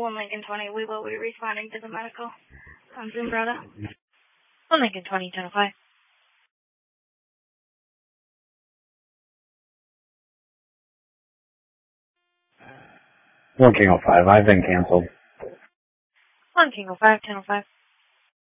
1 Lincoln 20, we will be responding to the medical on Zumbrota. 1 Lincoln 20, 1005. 1 King 05, I've been canceled. 1 King 05, 1005.